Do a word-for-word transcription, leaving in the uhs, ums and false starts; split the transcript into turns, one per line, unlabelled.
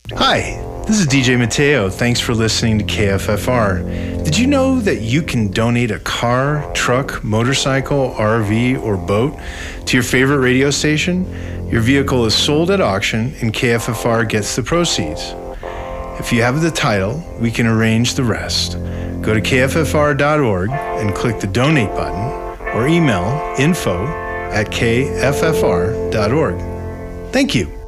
Hi, this is D J Mateo. Thanks for listening to K F F R. Did you know that you can donate a car, truck, motorcycle, R V, or boat to your favorite radio station? Your vehicle is sold at auction and K F F R gets the proceeds. If you have the title, we can arrange the rest. Go to K F F R dot org and click the donate button or email info at K F F R dot org. Thank you.